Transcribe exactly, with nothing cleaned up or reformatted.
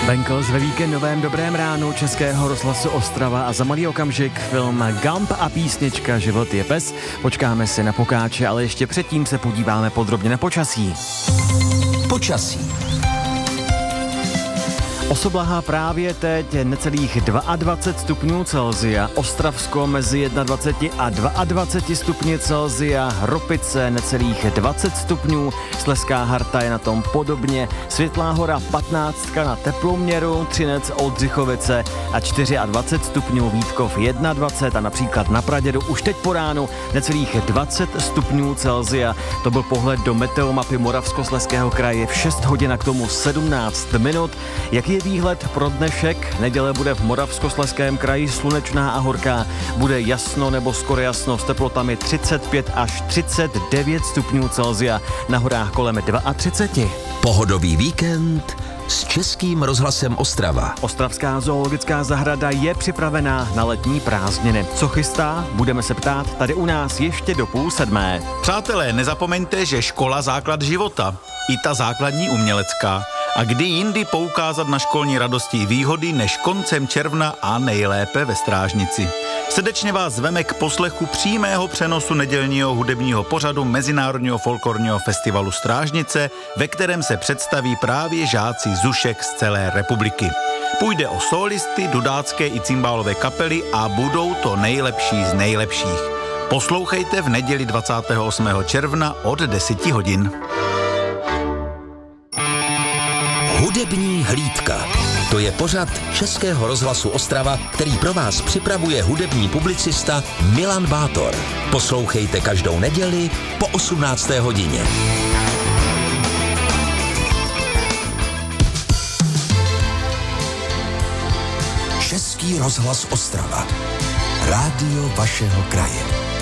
Benkels ve víkendovém Dobrém ránu Českého rozhlasu Ostrava a za malý okamžik film Gump a písnička Život je pes. Počkáme si na pokáče, ale ještě předtím se podíváme podrobně na počasí. Počasí. Osoblaha právě teď necelých dvacet dva stupňů Celsia, Ostravsko mezi dvacet jedna a dvacet dva stupni Celsia, Hropice necelých dvacet stupňů, Slezská Harta je na tom podobně, Světlá Hora patnáct na teploměru, Třinec, Oldřichovice a dvacet čtyři stupňů, Vítkov dvacet jedna a například na Pradědu už teď po ránu necelých dvacet stupňů Celsia. To byl pohled do meteomapy Moravskoslezského kraje v šest hodin a k tomu sedmnáct minut. Jaký je výhled pro dnešek? Neděle bude v Moravskoslezském kraji slunečná a horká. Bude jasno nebo skoro jasno s teplotami třicet pět až třicet devět stupňů Celsia. Na horách kolem třicet dva. Pohodový víkend s Českým rozhlasem Ostrava. Ostravská zoologická zahrada je připravená na letní prázdniny. Co chystá? Budeme se ptát tady u nás ještě do půl sedmé. Přátelé, nezapomeňte, že škola základ života. I ta základní umělecká. A kdy jindy poukázat na školní radosti i výhody než koncem června a nejlépe ve Strážnici. Srdečně vás zveme k poslechu přímého přenosu nedělního hudebního pořadu Mezinárodního folklorního festivalu Strážnice, ve kterém se představí právě žáci zušek z celé republiky. Půjde o sólisty, dudácké i cymbálové kapely a budou to nejlepší z nejlepších. Poslouchejte v neděli dvacátého osmého června od deset hodin. Hudební hlídka. To je pořad Českého rozhlasu Ostrava, který pro vás připravuje hudební publicista Milan Bátor. Poslouchejte každou neděli po osmnácté hodině. Český rozhlas Ostrava. Rádio vašeho kraje.